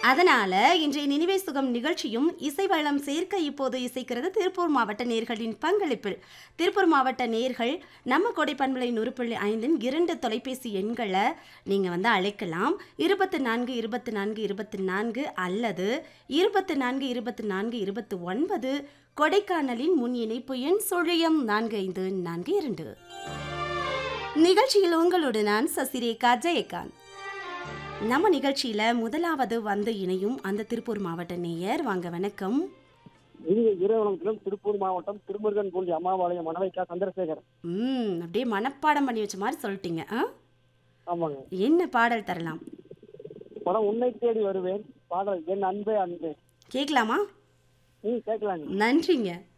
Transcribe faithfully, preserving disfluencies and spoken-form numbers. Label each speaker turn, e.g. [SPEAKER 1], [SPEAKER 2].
[SPEAKER 1] அதனால இன்றைய நினைவே சுகம் நிகழ்ச்சியும் இசை வளம் சேர்க்க இப்போது இசைக்கிறது திருப்பூர் மாவட்ட நேர்களின் பங்களிப்பில். திருப்பூர் மாவட்ட நேர்கள் நம்ம கொடை பண்பலை நூறு புள்ளி ஐந்தின் இரண்டு தொலைபேசி எண்களை நீங்கள் வந்து அழைக்கலாம். இருபத்தி நான்கு இருபத்தி நான்கு இருபத்தி நான்கு அல்லது இருபத்தி நான்கு இருபத்தி நான்கு இருபத்தி ஒன்பது. கொடைக்கானலின் முன் இணைப்பு எண் சுழியம் நான்கு ஐந்து நான்கு இரண்டு. நிகழ்ச்சியில் உங்களோடு நான் சசிரேகா ஜெயகாந்த். நம்ம நிகழ்ச்சியில முதலாவது வந்து இணையும் அந்த திருப்பூர் மாவட்ட நேயர். வாங்க, வணக்கம்.
[SPEAKER 2] இரவணத்திலும் திருப்பூர் மாவட்டம் திருமுருகன் பூண்டி அம்மாவாளையம் மனவைக்கா சந்திரசேகர்.
[SPEAKER 1] ம் அப்படியே மனப்பாடம் பண்ணி வச்ச மாதிரி சொல்லிட்டீங்க.
[SPEAKER 2] ஆமாங்க.
[SPEAKER 1] என்ன பாடல் தரலாம்?
[SPEAKER 2] படம் உன்னை தேடி வருவேன். பாடல் என் அன்பே அன்பே.
[SPEAKER 1] கேட்கலாமா?
[SPEAKER 2] ம் கேட்கலாங்க.
[SPEAKER 1] நன்றிங்க.